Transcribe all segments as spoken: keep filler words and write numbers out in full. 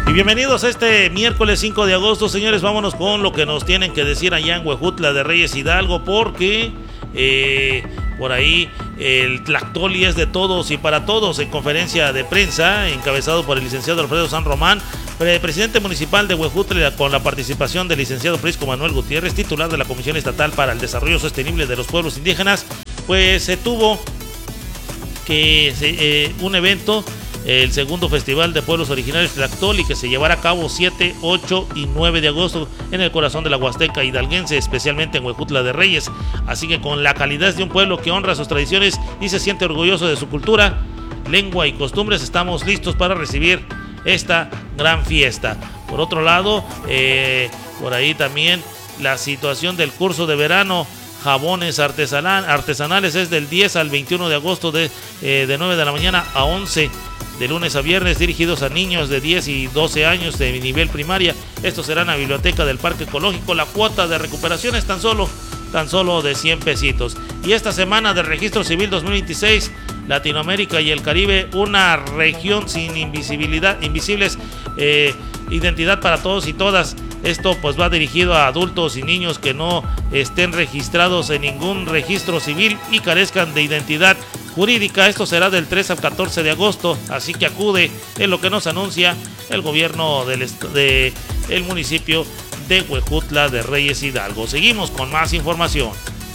Y bienvenidos a este miércoles cinco de agosto, señores. Vámonos con lo que nos tienen que decir allá en Huejutla de Reyes Hidalgo, porque eh, por ahí el Tlactoli es de todos y para todos. En conferencia de prensa, encabezado por el licenciado Alfredo San Román, presidente municipal de Huejutla, con la participación del licenciado Prisco Manuel Gutiérrez, titular de la Comisión Estatal para el Desarrollo Sostenible de los Pueblos Indígenas, pues se tuvo que eh, un evento, el segundo Festival de Pueblos Originarios Tlactoli, que se llevará a cabo siete, ocho y nueve de agosto en el corazón de la Huasteca hidalguense, especialmente en Huejutla de Reyes. Así que con la calidez de un pueblo que honra sus tradiciones y se siente orgulloso de su cultura, lengua y costumbres, estamos listos para recibir esta gran fiesta. Por otro lado, eh, por ahí también la situación del curso de verano Jabones Artesanales es del diez al veintiuno de agosto, de, eh, de nueve de la mañana a once, de lunes a viernes, dirigidos a niños de diez y doce años de nivel primaria. Esto será en la biblioteca del Parque Ecológico. La cuota de recuperación es tan solo, tan solo de cien pesitos. Y esta semana de Registro Civil dos mil veintiséis, Latinoamérica y el Caribe, una región sin invisibilidad, invisibles, eh, identidad para todos y todas. Esto pues va dirigido a adultos y niños que no estén registrados en ningún registro civil y carezcan de identidad jurídica. Esto será del tres al catorce de agosto, así que acude, en lo que nos anuncia el gobierno del, de, el municipio de Huejutla de Reyes Hidalgo. Seguimos con más información.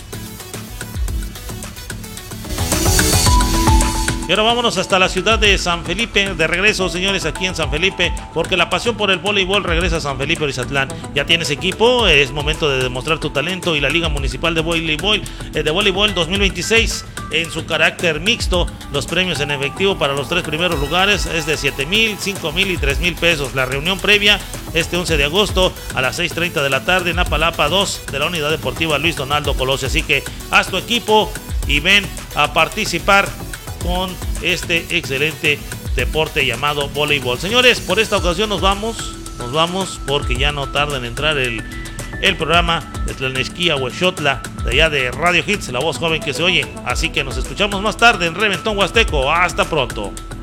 Y ahora vámonos hasta la ciudad de San Felipe, de regreso, señores, aquí en San Felipe, porque la pasión por el voleibol regresa a San Felipe Orizatlán. ¿Ya tienes equipo? Es momento de demostrar tu talento y la Liga Municipal de Voleibol, eh, de Voleibol dos mil veintiséis, en su carácter mixto, los premios en efectivo para los tres primeros lugares es de siete mil, cinco mil y tres mil pesos. La reunión previa este once de agosto a las seis treinta de la tarde en Apalapa dos de la Unidad Deportiva Luis Donaldo Colosio. Así que haz tu equipo y ven a participar con este excelente deporte llamado voleibol. Señores, por esta ocasión nos vamos, nos vamos porque ya no tarda en entrar el, el programa de Tlalnexquia Huexotla, de allá de Radio Hits, la voz joven que se oye. Así que nos escuchamos más tarde en Reventón Huasteco. Hasta pronto.